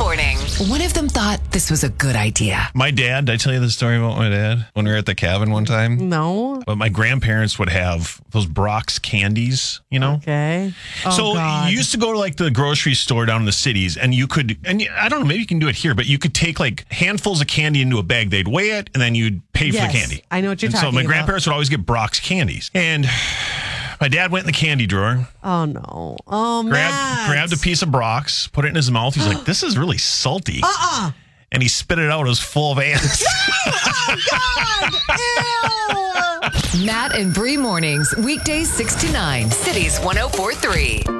morning. One of them thought this was a good idea. My dad, did I tell you the story about my dad when we were at the cabin one time? No. But my grandparents would have those Brock's candies, you know? Okay. Oh, So God. you used to go to like the grocery store down in the cities and you could, and I don't know, maybe you can do it here, but you could take like handfuls of candy into a bag. They'd weigh it and then you'd pay for Yes, the candy. I know what you're and talking So my about. grandparents would always get Brock's candies. And my dad went in the candy drawer, Oh, no. Oh, Matt. grabbed a piece of Brock's, put it in his mouth. He's like, this is really salty. And he spit it out. It was full of ants. Matt and Bree mornings, weekdays 6 to 9, Cities 104.3.